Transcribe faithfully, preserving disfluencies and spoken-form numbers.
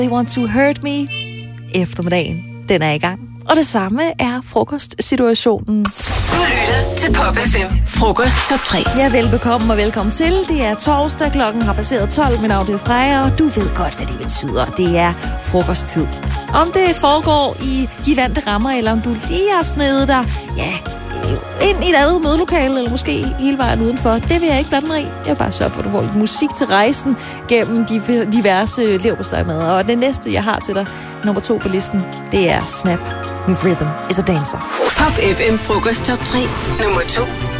They Want to Hurt Me. Eftermiddagen, den er i gang. Og det samme er frokostsituationen. Du lytter til Pop F M. Frokost top tre. Ja, velbekomme og velkommen til. Det er torsdag, klokken har passeret tolv. Mit navn er Freja, og du ved godt, hvad det betyder. Det er frokosttid. Om det foregår i de vante rammer, eller om du lige har snedet dig, ja, ind i et andet mødelokale, eller måske hele vejen udenfor, det vil jeg ikke blande mig i. Jeg vil bare sørge for, at du får lidt musik til rejsen gennem de diverse leverpostejmadder. Og det næste, jeg har til dig, nummer to på listen, det er Snap med Rhythm is a Dancer. Pop F M Frokost top tre. Nummer to.